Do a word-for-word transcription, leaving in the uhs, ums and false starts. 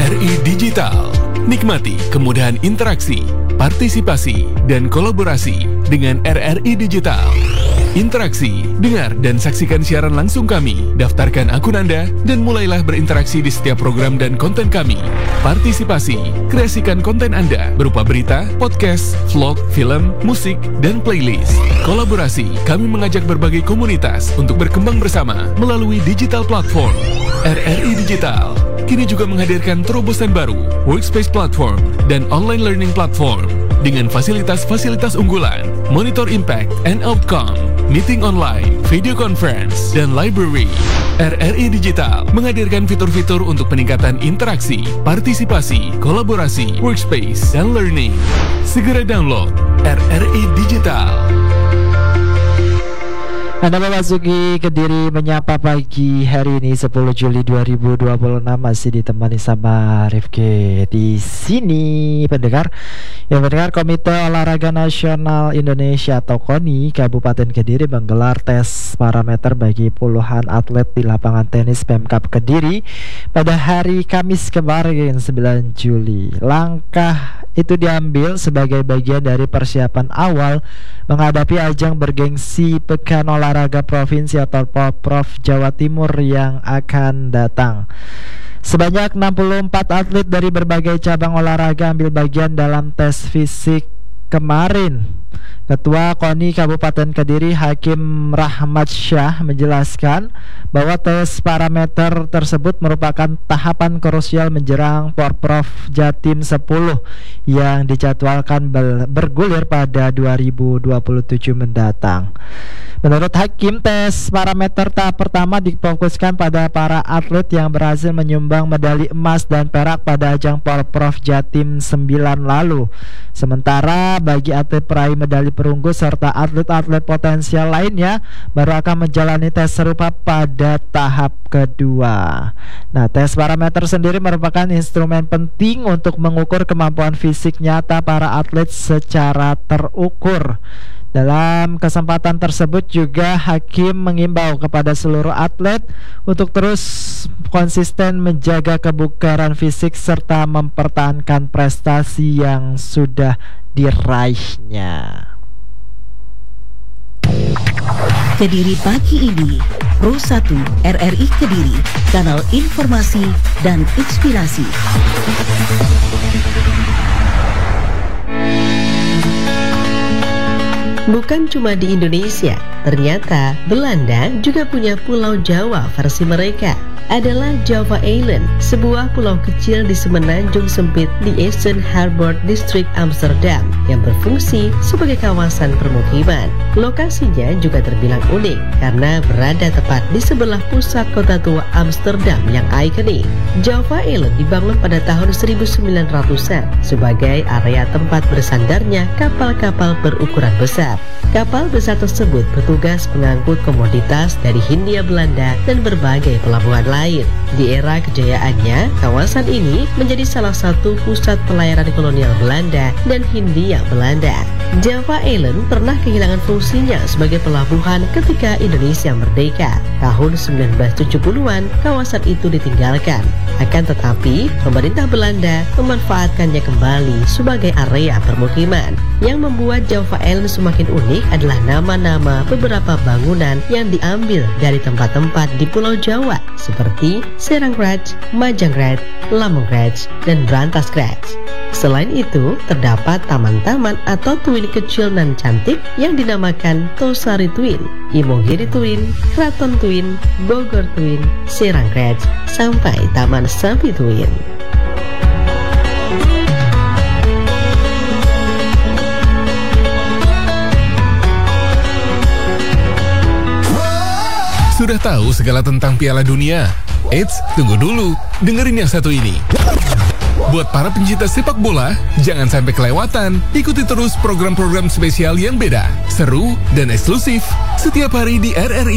R I Digital. Nikmati kemudahan interaksi, partisipasi, dan kolaborasi dengan R R I Digital. Interaksi, dengar dan saksikan siaran langsung kami, daftarkan akun Anda, dan mulailah berinteraksi di setiap program dan konten kami. Partisipasi, kreasikan konten Anda berupa berita, podcast, vlog, film, musik, dan playlist. Kolaborasi, kami mengajak berbagai komunitas untuk berkembang bersama melalui digital platform. R R I Digital kini juga menghadirkan terobosan baru, workspace platform, dan online learning platform dengan fasilitas-fasilitas unggulan, monitor impact and outcome, meeting online, video conference, dan library. R R I Digital menghadirkan fitur-fitur untuk peningkatan interaksi, partisipasi, kolaborasi, workspace, dan learning. Segera download R R I Digital. Anda memasuki Kediri Menyapa Pagi hari ini sepuluh Juli dua ribu dua puluh enam, masih ditemani sama Rifki di sini. Pendengar yang mendengar, Komite Olahraga Nasional Indonesia atau KONI Kabupaten Kediri menggelar tes parameter bagi puluhan atlet di lapangan tenis Pemkab Kediri pada hari Kamis kemarin sembilan Juli. Langkah itu diambil sebagai bagian dari persiapan awal menghadapi ajang bergengsi Pekan Olahraga Provinsi atau Poprov Jawa Timur yang akan datang. Sebanyak enam puluh empat atlet dari berbagai cabang olahraga ambil bagian dalam tes fisik kemarin. Ketua KONI Kabupaten Kediri Hakim Rahmat Syah menjelaskan bahwa tes parameter tersebut merupakan tahapan krusial menjelang Porprov Jatim sepuluh yang dijadwalkan bergulir pada dua ribu dua puluh tujuh mendatang. Menurut Hakim, tes parameter tahap pertama difokuskan pada para atlet yang berhasil menyumbang medali emas dan perak pada ajang Porprov Jatim sembilan lalu. Sementara bagi atlet peraih medali perunggu serta atlet-atlet potensial lainnya baru akan menjalani tes serupa pada tahap kedua. Nah, tes parameter sendiri merupakan instrumen penting untuk mengukur kemampuan fisik nyata para atlet secara terukur. Dalam kesempatan tersebut juga Hakim mengimbau kepada seluruh atlet untuk terus konsisten menjaga kebugaran fisik serta mempertahankan prestasi yang sudah diraihnya. Kediri pagi ini, Pro satu R R I Kediri, kanal informasi dan inspirasi. Bukan cuma di Indonesia, ternyata Belanda juga punya Pulau Jawa versi mereka. Adalah Java Island, sebuah pulau kecil di semenanjung sempit di Eastern Harbor District Amsterdam yang berfungsi sebagai kawasan permukiman. Lokasinya juga terbilang unik karena berada tepat di sebelah pusat kota tua Amsterdam yang ikonik. Java Island dibangun pada tahun seribu sembilan ratusan sebagai area tempat bersandarnya kapal-kapal berukuran besar. Kapal besar tersebut bertugas mengangkut komoditas dari Hindia Belanda dan berbagai pelabuhan lain. Di era kejayaannya, kawasan ini menjadi salah satu pusat pelayaran kolonial Belanda dan Hindia Belanda. Java Island pernah kehilangan fungsinya sebagai pelabuhan ketika Indonesia merdeka. Tahun sembilan belas tujuh puluhan, kawasan itu ditinggalkan. Akan tetapi, pemerintah Belanda memanfaatkannya kembali sebagai area permukiman. Yang membuat Java Island semakin unik adalah nama-nama beberapa bangunan yang diambil dari tempat-tempat di Pulau Jawa seperti Seranggrat, Majanggrat, Lamongrat, dan Brantasgrat. Selain itu, terdapat taman-taman atau twin kecil dan cantik yang dinamakan Tosari Twin, Imogiri Twin, Kraton Twin, Bogor Twin, Seranggrat, sampai Taman Sapi Twin. Sudah tahu segala tentang Piala Dunia? Eits, tunggu dulu, dengerin yang satu ini. Buat para pencinta sepak bola, jangan sampai kelewatan. Ikuti terus program-program spesial yang beda, seru, dan eksklusif setiap hari di R R I